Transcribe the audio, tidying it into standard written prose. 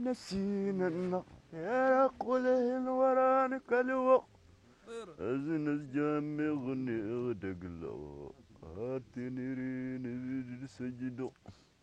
نسينا النار يا قولهن ورانك الوقت أزنس جامي غني غدقلو هاتني رين سجدو